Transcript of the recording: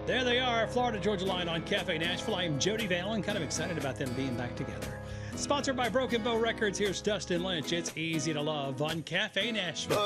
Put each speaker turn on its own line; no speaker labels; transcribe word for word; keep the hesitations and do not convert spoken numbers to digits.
There they are, Florida Georgia Line on Cafe Nashville. I am Jody Valen, kind of excited about them being back together. Sponsored by Broken Bow Records, here's Dustin Lynch. It's easy to love on Cafe Nashville.